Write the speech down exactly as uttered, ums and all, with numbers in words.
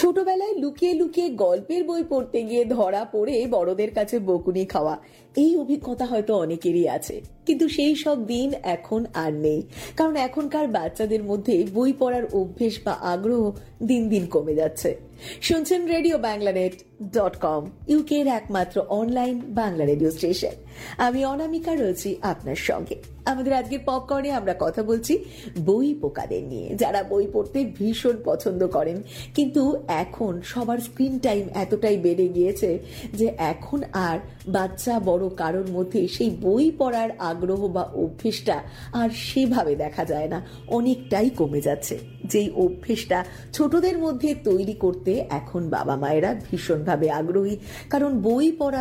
ছোটবেলায় লুকিয়ে লুকিয়ে গল্পের বই পড়তে গিয়ে ধরা পড়ে বড়দের কাছে বকুনি খাওয়া, এই অভিজ্ঞতা হয়তো অনেকেরই আছে। কিন্তু সেই সব দিন এখন আর নেই, কারণ এখনকার বাচ্চাদের মধ্যে বই পড়ার অভ্যেস বা আগ্রহ দিন দিন কমে যাচ্ছে। শুনছেন রেডিও বাংলানেট ডট কম, ইউকে এর একমাত্র অনলাইন বাংলা রেডিও স্টেশন। আমি অনামিকা রয়েছি আপনার সঙ্গে। আমাদের আজকের পপকর্নে আমরা কথা বলছি বই পোকাদের নিয়ে, যারা বই পড়তে ভীষণ পছন্দ করেন, কিন্তু এখন সবার স্ক্রিন টাইম এতটাই বেড়ে গিয়েছে যে এখন আর বাচ্চা বড় কারোর মধ্যে সেই বই পড়ার আগ্রহ বা অভ্যেসটা আর সেভাবে দেখা যায় না, অনেকটাই কমে যাচ্ছে। যেই অভ্যেসটা ছোটদের মধ্যে তৈরি করতে এখন বাবা মায়েরা ভীষণভাবে আগ্রহী, কারণ বই পড়া